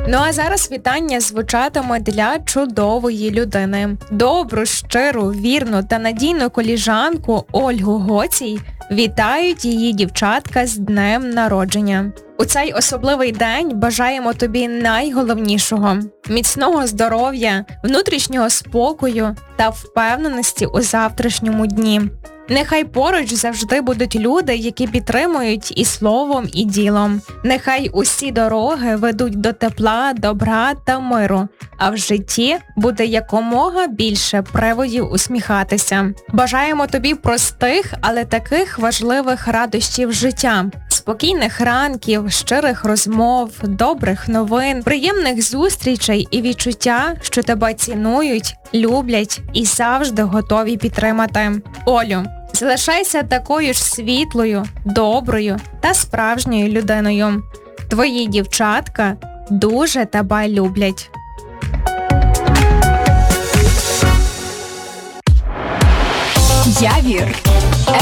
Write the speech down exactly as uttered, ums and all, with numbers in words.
Ну а зараз вітання звучатиме для чудової людини. Добру, щиру, вірну та надійну коліжанку Ольгу Гоцій вітають її дівчатка з днем народження. У цей особливий день бажаємо тобі найголовнішого – міцного здоров'я, внутрішнього спокою та впевненості у завтрашньому дні. Нехай поруч завжди будуть люди, які підтримують і словом, і ділом. Нехай усі дороги ведуть до тепла, добра та миру, а в житті буде якомога більше приводів усміхатися. Бажаємо тобі простих, але таких важливих радощів життя. Спокійних ранків, щирих розмов, добрих новин, приємних зустрічей і відчуття, що тебе цінують, люблять і завжди готові підтримати. Олю, залишайся такою ж світлою, доброю та справжньою людиною. Твої дівчатка дуже тебе люблять. Явір.